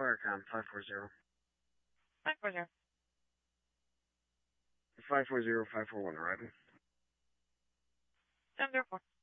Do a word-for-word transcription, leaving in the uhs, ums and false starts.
Firecom, five four zero. five four zero. five four zero, five four one, arriving. seven zero four.